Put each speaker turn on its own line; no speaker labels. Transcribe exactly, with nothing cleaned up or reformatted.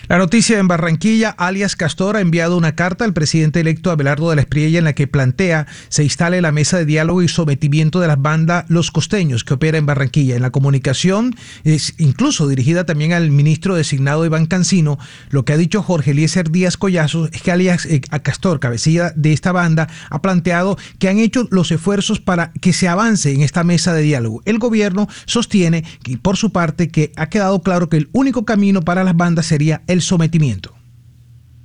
La noticia en Barranquilla: alias Castor ha enviado una carta al presidente electo Abelardo de la Espriella en la que plantea se instale la mesa de diálogo y sometimiento de las bandas Los Costeños que opera en Barranquilla. En la comunicación, es incluso dirigida también al ministro designado Iván Cancino, lo que ha dicho Jorge Eliezer Díaz Collazos es que alias eh, a Castor, cabecilla de esta banda, ha planteado que han hecho los esfuerzos para que se avance en esta mesa de diálogo. El gobierno sostiene que, por su parte, que ha quedado claro que el único camino para las bandas sería el sometimiento.